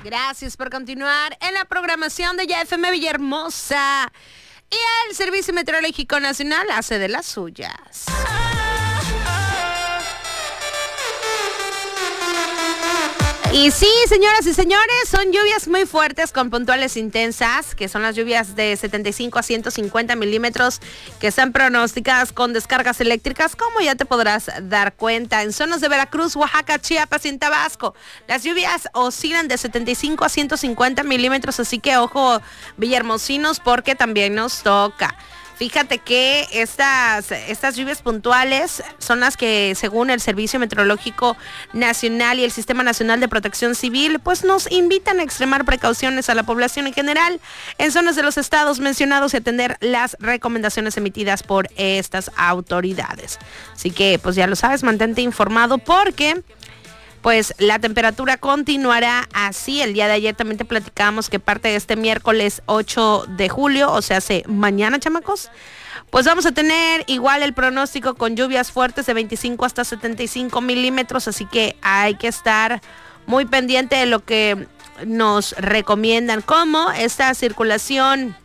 Gracias por continuar en la programación de YFM Villahermosa. Y el Servicio Meteorológico Nacional hace de las suyas. Y sí, señoras y señores, son lluvias muy fuertes con puntuales intensas, que son las lluvias de 75 a 150 milímetros que están pronosticadas con descargas eléctricas, como ya te podrás dar cuenta, en zonas de Veracruz, Oaxaca, Chiapas y en Tabasco. Las lluvias oscilan de 75 a 150 milímetros, así que ojo, villahermosinos, porque también nos toca. Fíjate que estas lluvias puntuales son las que, según el Servicio Meteorológico Nacional y el Sistema Nacional de Protección Civil, pues nos invitan a extremar precauciones a la población en general en zonas de los estados mencionados y atender las recomendaciones emitidas por estas autoridades. Así que, pues ya lo sabes, mantente informado porque pues la temperatura continuará así. El día de ayer también te platicábamos que parte de este miércoles 8 de julio, o sea, mañana, chamacos, pues vamos a tener igual el pronóstico con lluvias fuertes de 25 hasta 75 milímetros, así que hay que estar muy pendiente de lo que nos recomiendan, como esta circulaciones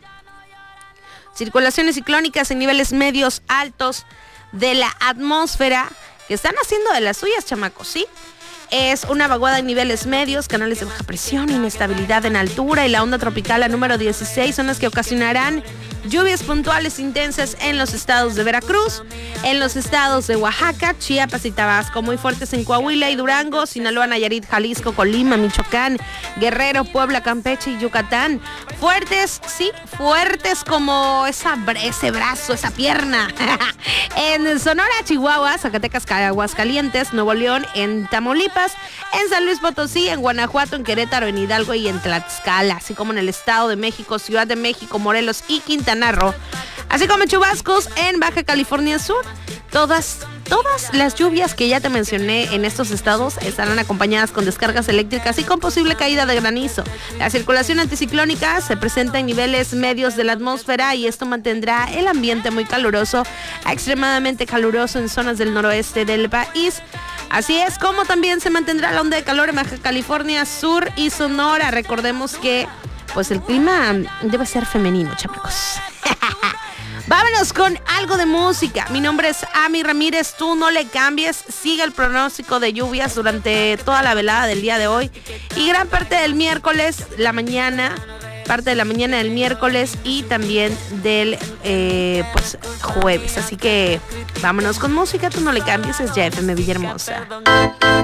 ciclónicas en niveles medios altos de la atmósfera, que están haciendo de las suyas, chamacos, ¿sí? Es una vaguada en niveles medios, canales de baja presión, inestabilidad en altura y la onda tropical, la número 16, son las que ocasionarán lluvias puntuales intensas en los estados de Veracruz, en los estados de Oaxaca, Chiapas y Tabasco, muy fuertes en Coahuila y Durango, Sinaloa, Nayarit, Jalisco, Colima, Michoacán, Guerrero, Puebla, Campeche y Yucatán. Fuertes, sí, fuertes como ese brazo, esa pierna. En Sonora, Chihuahua, Zacatecas, Aguascalientes, Nuevo León, en Tamaulipas, en San Luis Potosí, en Guanajuato, en Querétaro, en Hidalgo y en Tlaxcala, así como en el Estado de México, Ciudad de México, Morelos y Quintana Roo, así como chubascos en Baja California Sur. Todas las lluvias que ya te mencioné en estos estados estarán acompañadas con descargas eléctricas y con posible caída de granizo. La circulación anticiclónica se presenta en niveles medios de la atmósfera y esto mantendrá el ambiente muy caluroso a extremadamente caluroso en zonas del noroeste del país. Así es como también se mantendrá la onda de calor en Baja California Sur y Sonora. Recordemos que pues el clima debe ser femenino, chamacos. Vámonos con algo de música. Mi nombre es Ami Ramírez, tú no le cambies. Sigue el pronóstico de lluvias durante toda la velada del día de hoy y gran parte del miércoles, parte de la mañana del miércoles y también del pues jueves. Así que vámonos con música, tú no le cambies, es YFM Villahermosa.